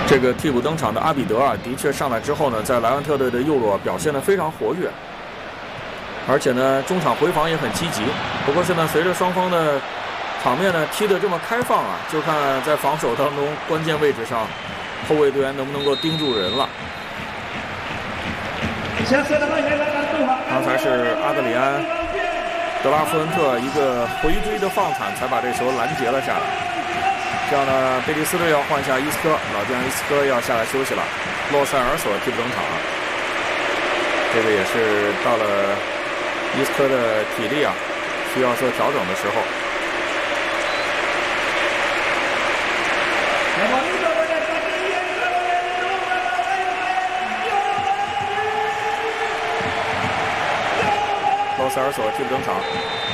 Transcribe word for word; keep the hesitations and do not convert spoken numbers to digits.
这个替补登场的阿比德啊，的确上来之后呢，在莱万特队的右路表现得非常活跃，而且呢，中场回防也很积极。不过现在随着双方的场面呢踢得这么开放啊，就看在防守当中关键位置上，后卫队员能不能够盯住人了。刚才是阿德里安·德拉夫恩特一个回追的放铲，才把这球拦截了下来。这样呢，贝蒂斯队要换下伊斯科，老将伊斯科要下来休息了。洛塞尔索替补登场，这个也是到了伊斯科的体力啊需要做调整的时候。洛塞尔索替补登场。